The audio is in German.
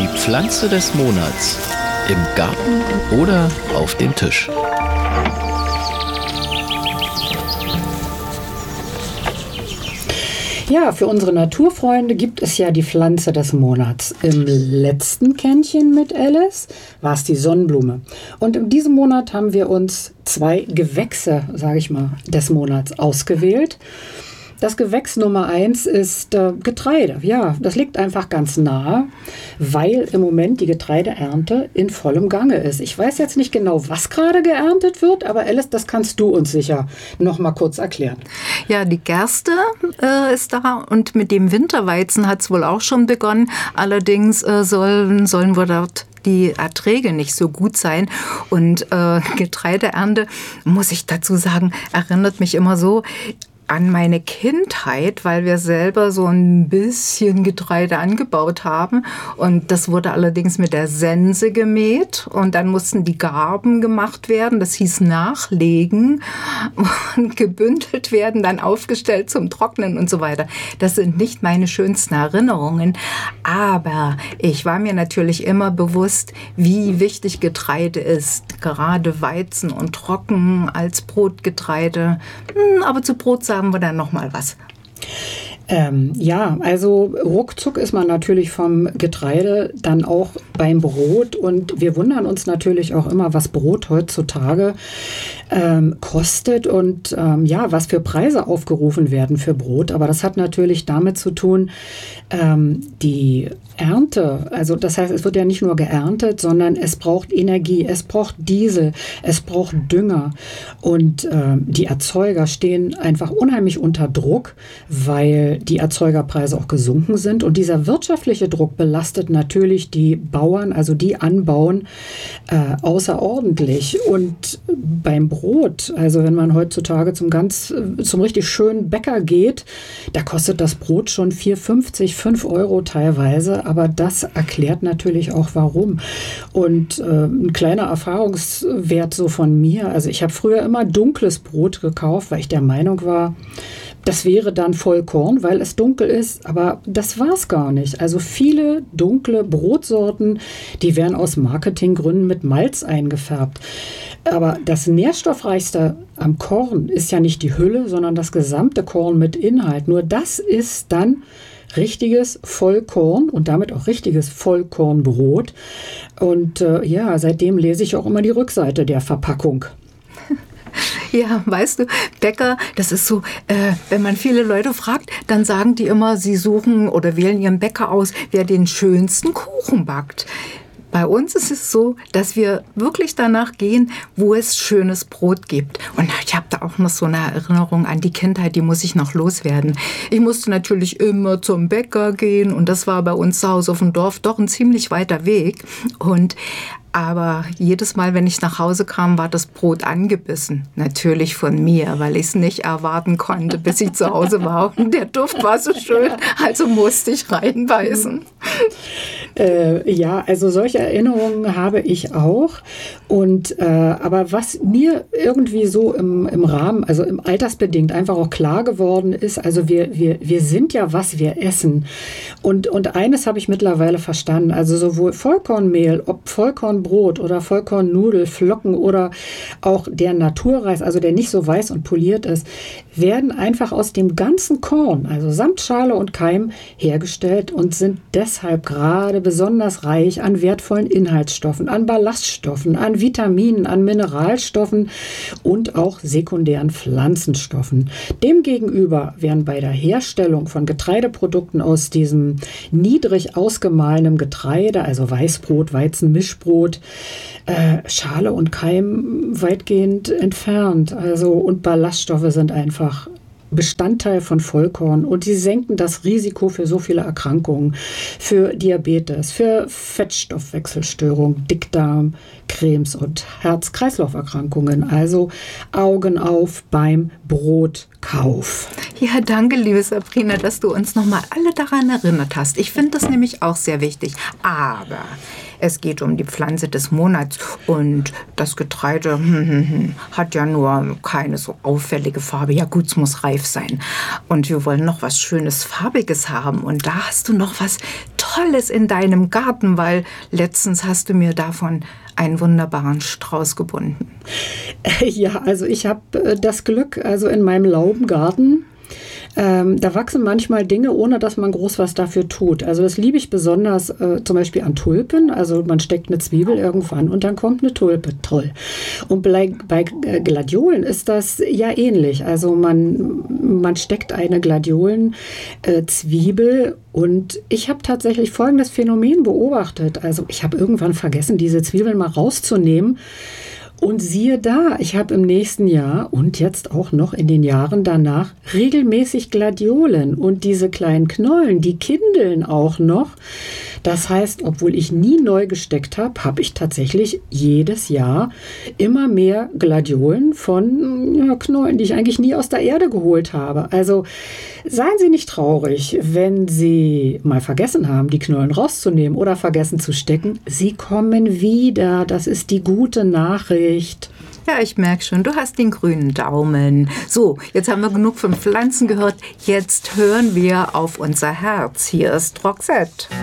Die Pflanze des Monats. Im Garten oder auf dem Tisch. Ja, für unsere Naturfreunde gibt es ja die Pflanze des Monats. Im letzten Kännchen mit Alice war es die Sonnenblume. Und in diesem Monat haben wir uns 2 Gewächse, sage ich mal, des Monats ausgewählt. Das Gewächs Nummer 1 ist Getreide. Ja, das liegt einfach ganz nahe, weil im Moment die Getreideernte in vollem Gange ist. Ich weiß jetzt nicht genau, was gerade geerntet wird, aber Alice, das kannst du uns sicher noch mal kurz erklären. Ja, die Gerste ist da und mit dem Winterweizen hat es wohl auch schon begonnen. Allerdings sollen wir dort die Erträge nicht so gut sein. Und Getreideernte, muss ich dazu sagen, erinnert mich immer so an meine Kindheit, weil wir selber so ein bisschen Getreide angebaut haben. Und das wurde allerdings mit der Sense gemäht. Und dann mussten die Garben gemacht werden. Das hieß nachlegen und gebündelt werden, dann aufgestellt zum Trocknen und so weiter. Das sind nicht meine schönsten Erinnerungen. Aber ich war mir natürlich immer bewusst, wie wichtig Getreide ist. Gerade Weizen und Trocken als Brotgetreide. Aber zu Brot sagen wir dann noch mal was. Ja, also ruckzuck ist man natürlich vom Getreide dann auch beim Brot. Und wir wundern uns natürlich auch immer, was Brot heutzutage kostet und ja, was für Preise aufgerufen werden für Brot. Aber das hat natürlich damit zu tun, die Ernte, also das heißt, es wird ja nicht nur geerntet, sondern es braucht Energie, es braucht Diesel, es braucht Dünger. Und die Erzeuger stehen einfach unheimlich unter Druck, weil die Erzeugerpreise auch gesunken sind. Und dieser wirtschaftliche Druck belastet natürlich die Bauern, also die anbauen, außerordentlich. Und beim Brot, also wenn man heutzutage zum richtig schönen Bäcker geht, da kostet das Brot schon 4,50, 5 Euro teilweise. Aber das erklärt natürlich auch, warum. Und ein kleiner Erfahrungswert so von mir. Also ich habe früher immer dunkles Brot gekauft, weil ich der Meinung war, das wäre dann Vollkorn, weil es dunkel ist, aber das war es gar nicht. Also viele dunkle Brotsorten, die werden aus Marketinggründen mit Malz eingefärbt. Aber das Nährstoffreichste am Korn ist ja nicht die Hülle, sondern das gesamte Korn mit Inhalt. Nur das ist dann richtiges Vollkorn und damit auch richtiges Vollkornbrot. Und ja, seitdem lese ich auch immer die Rückseite der Verpackung. Ja, weißt du, Bäcker, das ist so, wenn man viele Leute fragt, dann sagen die immer, sie suchen oder wählen ihren Bäcker aus, wer den schönsten Kuchen backt. Bei uns ist es so, dass wir wirklich danach gehen, wo es schönes Brot gibt. Und ich habe da auch noch so eine Erinnerung an die Kindheit, die muss ich noch loswerden. Ich musste natürlich immer zum Bäcker gehen und das war bei uns zu Hause auf dem Dorf doch ein ziemlich weiter Weg. Aber jedes Mal, wenn ich nach Hause kam, war das Brot angebissen. Natürlich von mir, weil ich es nicht erwarten konnte, bis ich zu Hause war. Und der Duft war so schön, also musste ich reinbeißen. Ja, also solche Erinnerungen habe ich auch. Und aber was mir irgendwie so im Rahmen, also im altersbedingt einfach auch klar geworden ist, also wir sind ja, was wir essen. Und eines habe ich mittlerweile verstanden, also sowohl Vollkornmehl, ob Vollkornbrot oder Vollkornnudel, Flocken oder auch der Naturreis, also der nicht so weiß und poliert ist, werden einfach aus dem ganzen Korn, also samt Schale und Keim, hergestellt und sind deshalb gerade besonders reich an wertvollen Inhaltsstoffen, an Ballaststoffen, an Vitaminen, an Mineralstoffen und auch sekundären Pflanzenstoffen. Demgegenüber werden bei der Herstellung von Getreideprodukten aus diesem niedrig ausgemahlenen Getreide, also Weißbrot, Weizenmischbrot, Schale und Keim weitgehend entfernt. Also und Ballaststoffe sind einfach Bestandteil von Vollkorn und sie senken das Risiko für so viele Erkrankungen, für Diabetes, für Fettstoffwechselstörungen, Dickdarm, Krebs und Herz-Kreislauf-Erkrankungen. Also Augen auf beim Brotkauf. Ja, danke, liebe Sabrina, dass du uns nochmal alle daran erinnert hast. Ich finde das nämlich auch sehr wichtig. Aber es geht um die Pflanze des Monats und das Getreide hat ja nur keine so auffällige Farbe. Ja gut, es muss reif sein. Und wir wollen noch was Schönes, Farbiges haben. Und da hast du noch was Tolles in deinem Garten, weil letztens hast du mir davon einen wunderbaren Strauß gebunden. Ja, also ich habe das Glück, also in meinem Laubengarten, da wachsen manchmal Dinge, ohne dass man groß was dafür tut. Also das liebe ich besonders zum Beispiel an Tulpen. Also man steckt eine Zwiebel irgendwo an und dann kommt eine Tulpe. Toll. Und bei Gladiolen ist das ja ähnlich. Also man steckt eine Gladiolen-Zwiebel und ich habe tatsächlich folgendes Phänomen beobachtet. Also ich habe irgendwann vergessen, diese Zwiebeln mal rauszunehmen. Und siehe da, ich habe im nächsten Jahr und jetzt auch noch in den Jahren danach regelmäßig Gladiolen und diese kleinen Knollen, die kindeln auch noch. Das heißt, obwohl ich nie neu gesteckt habe, habe ich tatsächlich jedes Jahr immer mehr Gladiolen von Knollen, die ich eigentlich nie aus der Erde geholt habe. Also seien Sie nicht traurig, wenn Sie mal vergessen haben, die Knollen rauszunehmen oder vergessen zu stecken. Sie kommen wieder. Das ist die gute Nachricht. Ja, ich merke schon, du hast den grünen Daumen. So, jetzt haben wir genug von Pflanzen gehört. Jetzt hören wir auf unser Herz. Hier ist Roxette.